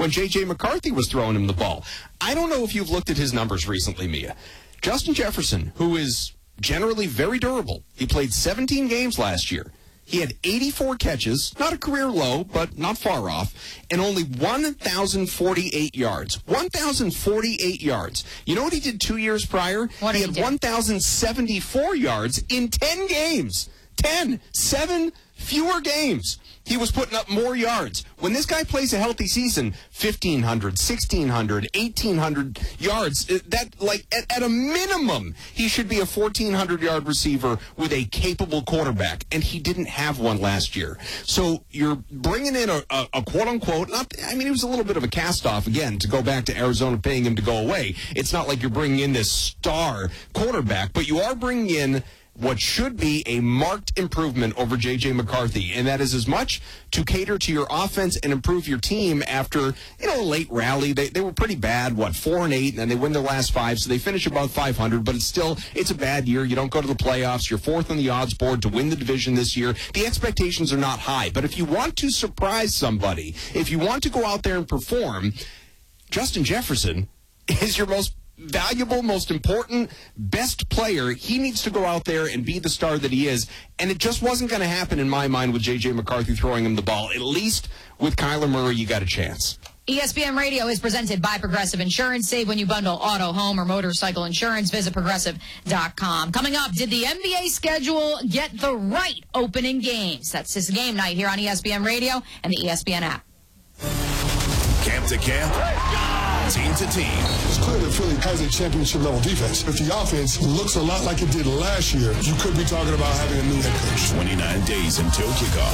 when J.J. McCarthy was throwing him the ball. I don't know if you've looked at his numbers recently, Mia. Justin Jefferson, who is generally very durable, he played 17 games last year. He had 84 catches, not a career low, but not far off, and only 1,048 yards. 1,048 yards. You know what he did 2 years prior? He had 1,074 yards in 10 games. 7 fewer games. He was putting up more yards. When this guy plays a healthy season, 1,500, 1,600, 1,800 yards, at a minimum, he should be a 1,400-yard receiver with a capable quarterback, and he didn't have one last year. So you're bringing in a quote-unquote, he was a little bit of a cast-off, again, to go back to Arizona paying him to go away. It's not like you're bringing in this star quarterback, but you are bringing in what should be a marked improvement over J.J. McCarthy, and that is as much to cater to your offense and improve your team after, a late rally. They were pretty bad, 4-8, and they win their last 5, so they finish about 500, but it's a bad year. You don't go to the playoffs. You're 4th on the odds board to win the division this year. The expectations are not high, but if you want to surprise somebody, if you want to go out there and perform, Justin Jefferson is your most valuable, most important, best player. He needs to go out there and be the star that he is, and it just wasn't going to happen in my mind with J.J. McCarthy throwing him the ball. At least with Kyler Murray, you got a chance. ESPN Radio is presented by Progressive Insurance. Save when you bundle auto, home, or motorcycle insurance. Visit Progressive.com. Coming up, did the NBA schedule get the right opening games? That's this game night here on ESPN Radio and the ESPN app. Camp to camp, team to team. It's clear that Philly has a championship-level defense. If the offense looks a lot like it did last year, you could be talking about having a new head coach. 29 days until kickoff.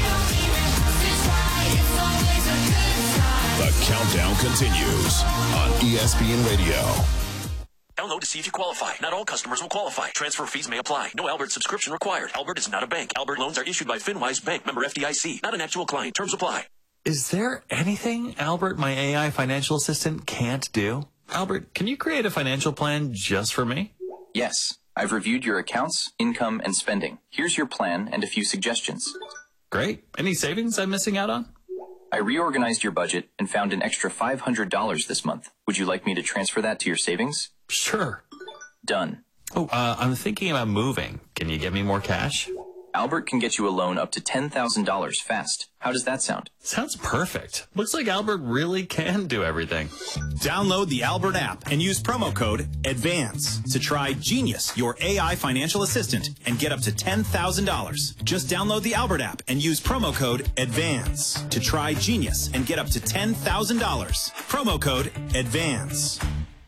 The countdown continues on ESPN Radio. Download to see if you qualify. Not all customers will qualify. Transfer fees may apply. No Albert subscription required. Albert is not a bank. Albert loans are issued by FinWise Bank, member FDIC. Not an actual client. Terms apply. Is there anything Albert, my AI financial assistant, can't do? Albert, can you create a financial plan just for me? Yes. I've reviewed your accounts, income, and spending. Here's your plan and a few suggestions. Great. Any savings I'm missing out on? I reorganized your budget and found an extra $500 this month. Would you like me to transfer that to your savings? Sure. Done. Oh, I'm thinking about moving. Can you get me more cash? Albert can get you a loan up to $10,000 fast. How does that sound? Sounds perfect. Looks like Albert really can do everything. Download the Albert app and use promo code ADVANCE to try Genius, your AI financial assistant, and get up to $10,000. Just download the Albert app and use promo code ADVANCE to try Genius and get up to $10,000. Promo code ADVANCE.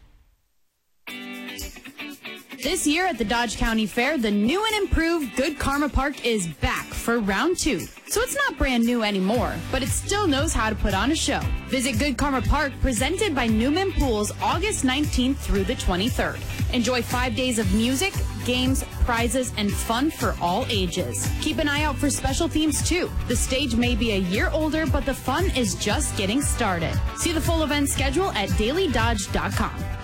This year at the Dodge County Fair, the new and improved Good Karma Park is back for round 2. So it's not brand new anymore, but it still knows how to put on a show. Visit Good Karma Park, presented by Newman Pools, August 19th through the 23rd. Enjoy 5 days of music, games, prizes, and fun for all ages. Keep an eye out for special themes too. The stage may be a year older, but the fun is just getting started. See the full event schedule at dailydodge.com.